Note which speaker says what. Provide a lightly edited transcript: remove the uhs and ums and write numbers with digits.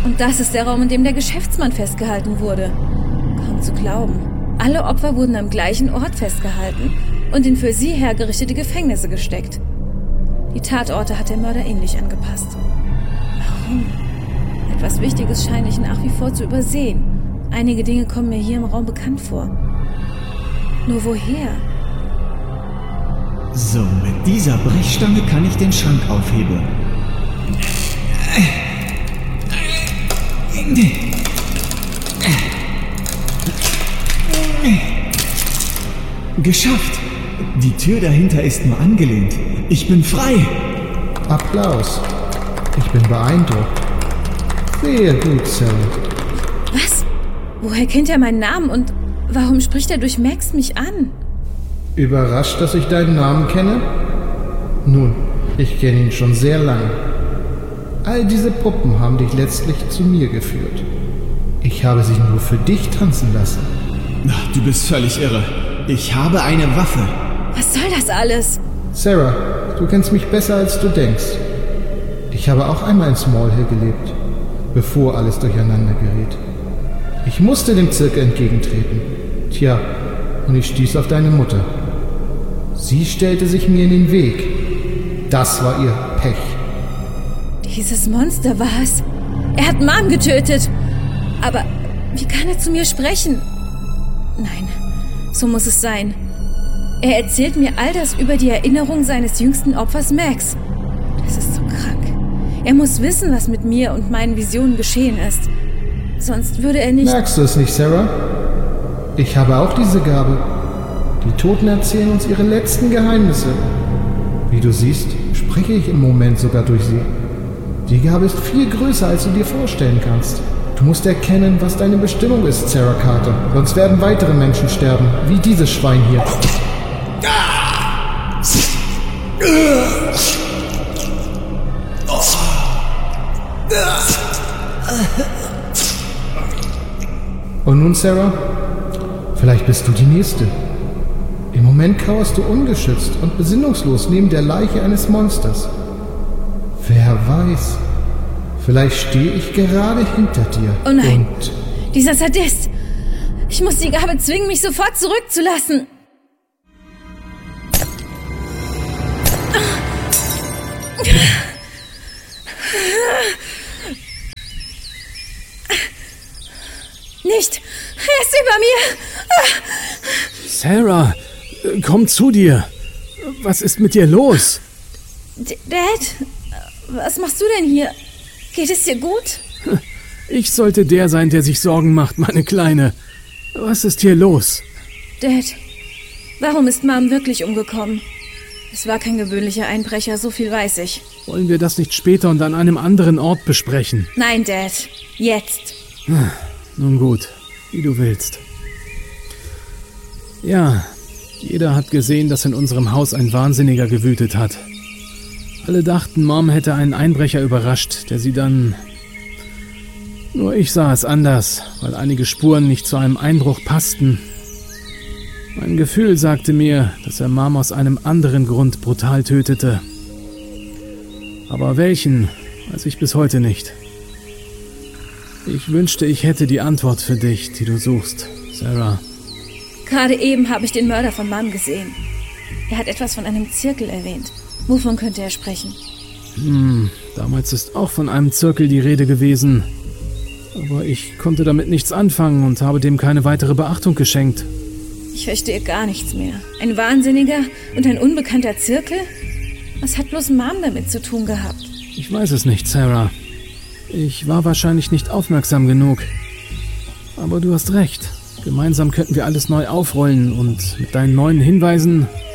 Speaker 1: Und das ist der Raum, in dem der Geschäftsmann festgehalten wurde. Kaum zu glauben. Alle Opfer wurden am gleichen Ort festgehalten und in für sie hergerichtete Gefängnisse gesteckt. Die Tatorte hat der Mörder ähnlich angepasst. Warum? Etwas Wichtiges scheine ich nach wie vor zu übersehen. Einige Dinge kommen mir hier im Raum bekannt vor. Nur woher?
Speaker 2: So, mit dieser Brechstange kann ich den Schrank aufhebeln. Geschafft! Die Tür dahinter ist nur angelehnt. Ich bin frei!
Speaker 3: Applaus. Ich bin beeindruckt. Sehr gut, Sarah.
Speaker 1: Was? Woher kennt er meinen Namen und warum spricht er durch Max mich an?
Speaker 3: Überrascht, dass ich deinen Namen kenne? Nun, ich kenne ihn schon sehr lange. All diese Puppen haben dich letztlich zu mir geführt. Ich habe sie nur für dich tanzen lassen.
Speaker 2: Ach, du bist völlig irre. Ich habe eine Waffe.
Speaker 1: Was soll das alles?
Speaker 3: Sarah, du kennst mich besser, als du denkst. Ich habe auch einmal in Small Hill gelebt, bevor alles durcheinander geriet. Ich musste dem Zirkel entgegentreten. Tja, und ich stieß auf deine Mutter. Sie stellte sich mir in den Weg. Das war ihr Pech.
Speaker 1: Dieses Monster war es. Er hat Mom getötet. Aber wie kann er zu mir sprechen? Nein, so muss es sein. Er erzählt mir all das über die Erinnerung seines jüngsten Opfers Max. Das ist so krank. Er muss wissen, was mit mir und meinen Visionen geschehen ist. Sonst würde er nicht...
Speaker 3: Merkst du es nicht, Sarah? Ich habe auch diese Gabe. Die Toten erzählen uns ihre letzten Geheimnisse. Wie du siehst, spreche ich im Moment sogar durch sie. Die Gabe ist viel größer, als du dir vorstellen kannst. Du musst erkennen, was deine Bestimmung ist, Sarah Carter. Sonst werden weitere Menschen sterben, wie dieses Schwein hier. Und nun, Sarah, vielleicht bist du die Nächste. Im Moment kauerst du ungeschützt und besinnungslos neben der Leiche eines Monsters. Wer weiß, vielleicht stehe ich gerade hinter dir.
Speaker 1: Oh nein,
Speaker 3: und
Speaker 1: dieser Sadist. Ich muss die Gabe zwingen, mich sofort zurückzulassen. Nicht! Er ist über mir!
Speaker 4: Sarah, komm zu dir! Was ist mit dir los?
Speaker 1: Dad? Was machst du denn hier? Geht es dir gut?
Speaker 4: Ich sollte der sein, der sich Sorgen macht, meine Kleine. Was ist hier los?
Speaker 1: Dad, warum ist Mom wirklich umgekommen? Es war kein gewöhnlicher Einbrecher, so viel weiß ich.
Speaker 4: Wollen wir das nicht später und an einem anderen Ort besprechen?
Speaker 1: Nein, Dad. Jetzt.
Speaker 4: Nun gut, wie du willst. Ja, jeder hat gesehen, dass in unserem Haus ein Wahnsinniger gewütet hat. Alle dachten, Mom hätte einen Einbrecher überrascht, der sie dann... Nur ich sah es anders, weil einige Spuren nicht zu einem Einbruch passten. Mein Gefühl sagte mir, dass er Mom aus einem anderen Grund brutal tötete. Aber welchen, weiß ich bis heute nicht. Ich wünschte, ich hätte die Antwort für dich, die du suchst, Sarah.
Speaker 1: Gerade eben habe ich den Mörder von Mom gesehen. Er hat etwas von einem Zirkel erwähnt. Wovon könnte er sprechen?
Speaker 4: Damals ist auch von einem Zirkel die Rede gewesen. Aber ich konnte damit nichts anfangen und habe dem keine weitere Beachtung geschenkt.
Speaker 1: Ich verstehe gar nichts mehr. Ein Wahnsinniger und ein unbekannter Zirkel? Was hat bloß Mom damit zu tun gehabt?
Speaker 4: Ich weiß es nicht, Sarah. Ich war wahrscheinlich nicht aufmerksam genug. Aber du hast recht. Gemeinsam könnten wir alles neu aufrollen und mit deinen neuen Hinweisen